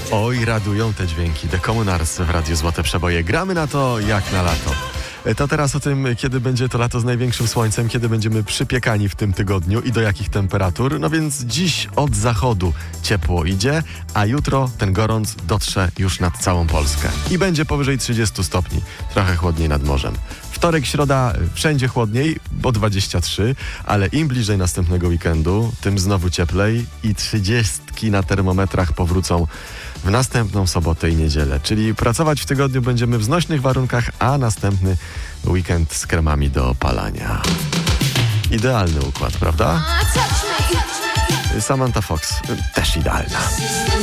Oj, radują te dźwięki. The Communards w Radiu Złote Przeboje. Gramy na to jak na lato. To teraz o tym, kiedy będzie to lato z największym słońcem, kiedy będziemy przypiekani w tym tygodniu i do jakich temperatur. No więc dziś od zachodu ciepło idzie, a jutro ten gorąc dotrze już nad całą Polskę. I będzie powyżej 30 stopni, trochę chłodniej nad morzem. Wtorek, środa, wszędzie chłodniej, bo 23, ale im bliżej następnego weekendu, tym znowu cieplej i 30 na termometrach powrócą w następną sobotę i niedzielę. Czyli pracować w tygodniu będziemy w znośnych warunkach, a następny weekend z kremami do opalania. Idealny układ, prawda? Samantha Fox, też idealna.